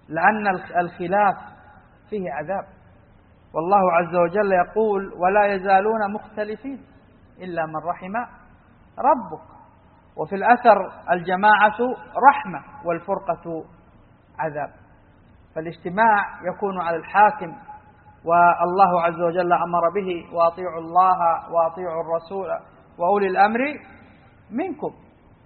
لأن الخلاف فيه عذاب، والله عز وجل يقول ولا يزالون مختلفين إلا من رحم ربك. وفي الأثر الجماعة رحمة والفرقة عذاب. فالاجتماع يكون على الحاكم، والله عز وجل أمر به وأطيعوا الله وأطيعوا الرسول وأولي الأمر منكم.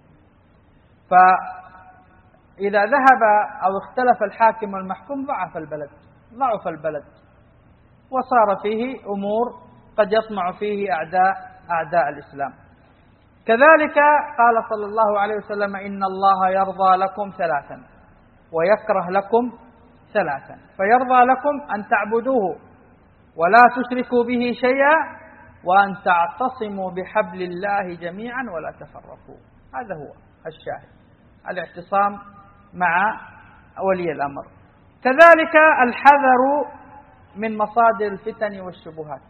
فإذا ذهب أو اختلف الحاكم والمحكوم ضعف البلد وصار فيه أمور قد يطمع فيه أعداء الإسلام. كذلك قال صلى الله عليه وسلم إن الله يرضى لكم ثلاثا ويكره لكم ثلاثا، فيرضى لكم أن تعبدوه ولا تشركوا به شيئا وأن تعتصموا بحبل الله جميعا ولا تفرقوا. هذا هو الشاهد، الاعتصام مع ولي الأمر. كذلك الحذر من مصادر الفتن والشبهات،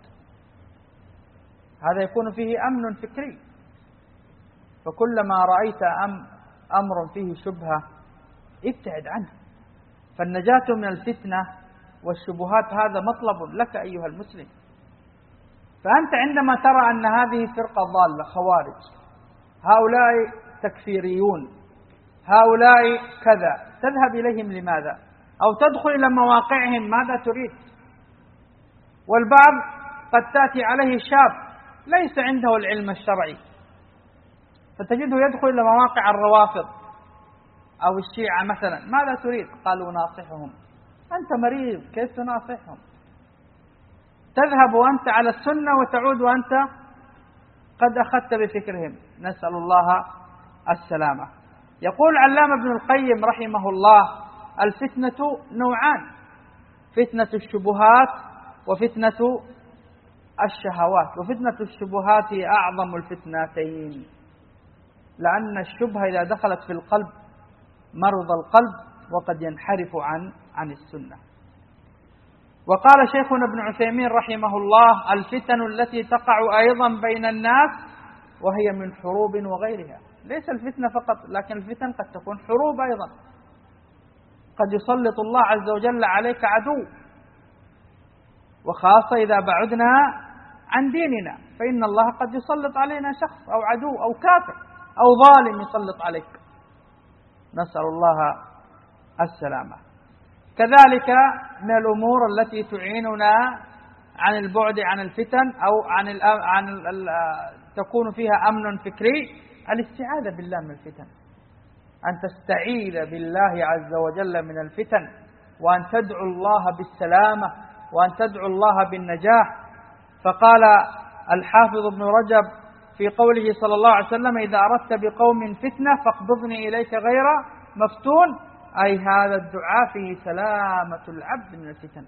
هذا يكون فيه أمن فكري، فكلما رأيت أمر فيه شبهة ابتعد عنه. فالنجاة من الفتنة والشبهات هذا مطلب لك أيها المسلم. فأنت عندما ترى أن هذه فرقة ضالة خوارج، هؤلاء تكفيريون، هؤلاء كذا، تذهب إليهم لماذا؟ أو تدخل إلى مواقعهم ماذا تريد؟ والبعض قد تأتي عليه شاب ليس عنده العلم الشرعي، فتجده يدخل إلى مواقع الروافض أو الشيعة مثلا، ماذا تريد؟ قالوا ناصحهم. أنت مريض، كيف تناصحهم؟ تذهب أنت على السنة وتعود وأنت قد أخذت بفكرهم، نسأل الله السلامة. يقول علامة ابن القيم رحمه الله الفتنة نوعان، فتنة الشبهات وفتنة الشهوات، وفتنة الشبهات هي أعظم الفتنتين، لأن الشبهة إذا دخلت في القلب مرض القلب وقد ينحرف عن السنة. وقال شيخنا ابن عثيمين رحمه الله الفتن التي تقع أيضا بين الناس وهي من حروب وغيرها، ليس الفتنة فقط، لكن الفتن قد تكون حروب أيضا، قد يسلط الله عز وجل عليك عدو، وخاصة إذا بعدنا عن ديننا فإن الله قد يسلط علينا شخص أو عدو أو كافر أو ظالم يسلط عليك، نسأل الله السلامة. كذلك من الأمور التي تعيننا عن البعد عن الفتن أو تكون فيها أمن فكري الاستعاذة بالله من الفتن، أن تستعيذ بالله عز وجل من الفتن، وأن تدعو الله بالسلامة، وأن تدعو الله بالنجاح. فقال الحافظ ابن رجب في قوله صلى الله عليه وسلم إذا أردت بقوم فتنة فاقبضني إليك غير مفتون، أي هذا الدعاء فيه سلامة العبد من الفتن.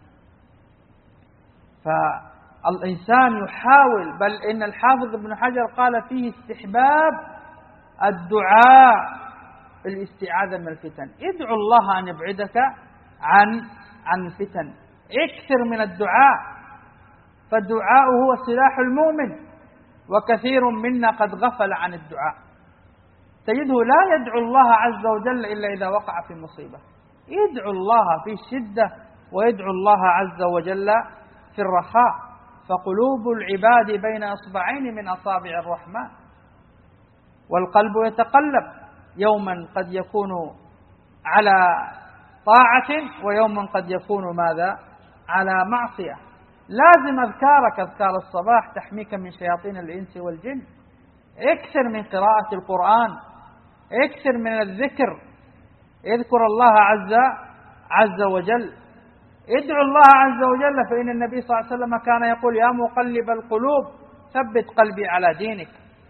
فالإنسان يحاول، بل إن الحافظ ابن حجر قال فيه استحباب الدعاء الاستعاذة من الفتن، ادعو الله أن يبعدك عن الفتن، اكثر من الدعاء، فالدعاء هو سلاح المؤمن، وكثير منا قد غفل عن الدعاء، تجده لا يدعو الله عز وجل إلا إذا وقع في مصيبة، يدعو الله في الشدة ويدعو الله عز وجل في الرخاء، فقلوب العباد بين إصبعين من أصابع الرحمن، والقلب يتقلب، يوما قد يكون على طاعة ويوما قد يكون ماذا؟ على معصية. لازم أذكارك، أذكار الصباح تحميك من شياطين الإنس والجن، اكثر من قراءة القرآن، اكثر من الذكر، اذكر الله عز وجل، ادعو الله عز وجل، فإن النبي صلى الله عليه وسلم كان يقول يا مقلب القلوب ثبت قلبي على دينك.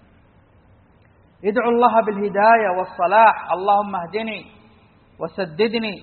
ادعو الله بالهداية والصلاح، اللهم اهدني وسددني.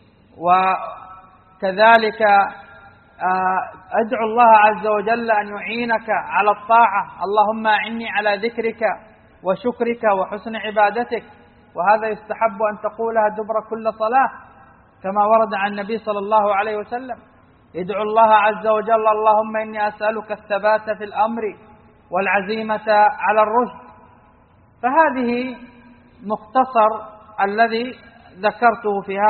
وكذلك ادعو الله عز وجل أن يعينك على الطاعة، اللهم أعني على ذكرك وشكرك وحسن عبادتك، وهذا يستحب أن تقولها دبر كل صلاة كما ورد عن النبي صلى الله عليه وسلم. ادعو الله عز وجل اللهم إني أسألك الثبات في الأمر والعزيمة على الرشد. فهذه مختصر الذي ذكرته في هذا